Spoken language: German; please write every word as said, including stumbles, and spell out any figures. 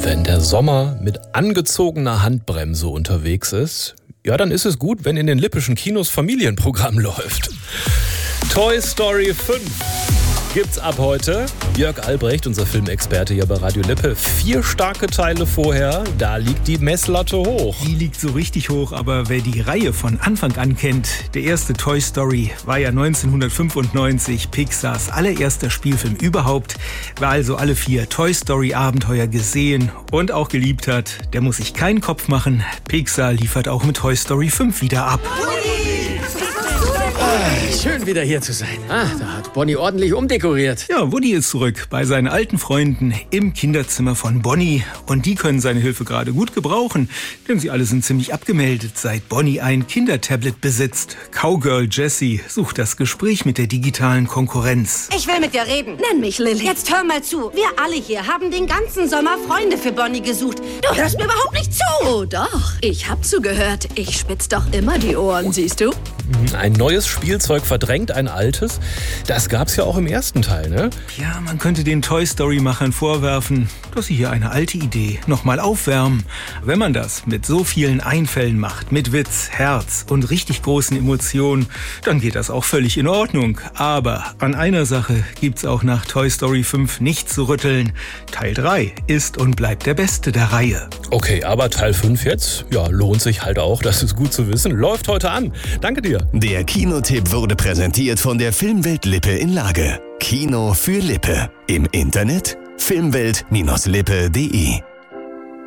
Wenn der Sommer mit angezogener Handbremse unterwegs ist, ja, dann ist es gut, wenn in den lippischen Kinos Familienprogramm läuft. Toy Story fünf gibt's ab heute. Jörg Albrecht, unser Filmexperte hier bei Radio Lippe. Vier starke Teile vorher, da liegt die Messlatte hoch. Die liegt so richtig hoch, aber wer die Reihe von Anfang an kennt, der erste Toy Story war ja neunzehnhundertfünfundneunzig Pixars allererster Spielfilm überhaupt. Wer also alle vier Toy Story Abenteuer gesehen und auch geliebt hat, der muss sich keinen Kopf machen. Pixar liefert auch mit Toy Story fünf wieder ab. Schön wieder hier zu sein. Ah, da hat Bonnie ordentlich umdekoriert. Ja, Woody ist zurück bei seinen alten Freunden im Kinderzimmer von Bonnie. Und die können seine Hilfe gerade gut gebrauchen, denn sie alle sind ziemlich abgemeldet, seit Bonnie ein Kindertablet besitzt. Cowgirl Jessie sucht das Gespräch mit der digitalen Konkurrenz. Ich will mit dir reden. Nenn mich Lilly. Jetzt hör mal zu. Wir alle hier haben den ganzen Sommer Freunde für Bonnie gesucht. Du hörst mir überhaupt nicht zu. Oh doch, ich hab zugehört. Ich spitz doch immer die Ohren, siehst du? Ein neues Spielzeug verdrängt ein altes. Das gab's ja auch im ersten Teil, ne? Ja, man könnte den Toy Story-Machern vorwerfen, dass sie hier eine alte Idee nochmal aufwärmen. Wenn man das mit so vielen Einfällen macht, mit Witz, Herz und richtig großen Emotionen, dann geht das auch völlig in Ordnung. Aber an einer Sache gibt's auch nach Toy Story fünf nichts zu rütteln. Teil drei ist und bleibt der beste der Reihe. Okay, aber Teil fünf jetzt, ja, lohnt sich halt auch, das ist gut zu wissen. Läuft heute an. Danke dir. Der Kinotipp wurde präsentiert von der Filmwelt Lippe in Lage. Kino für Lippe. Im Internet filmwelt Bindestrich lippe punkt de